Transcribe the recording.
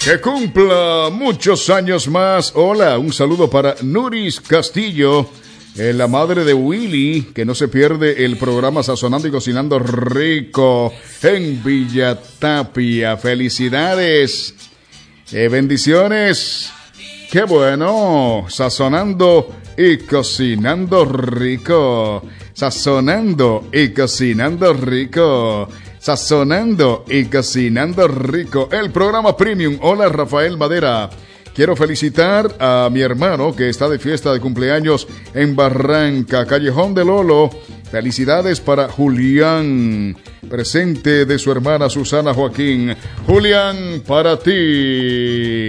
Que cumpla muchos años más. Hola, un saludo para Nuris Castillo, la madre de Willy, que no se pierde el programa Sazonando y Cocinando Rico en Villa Tapia. Felicidades, bendiciones. Qué bueno, sazonando y cocinando rico. Sazonando y cocinando rico. Sazonando y cocinando rico. El programa Premium. Hola, Rafael Madera. Quiero felicitar a mi hermano que está de fiesta de cumpleaños en Barranca, Callejón de Lolo. Felicidades para Julián, presente de su hermana Susana Joaquín. Julián, para ti.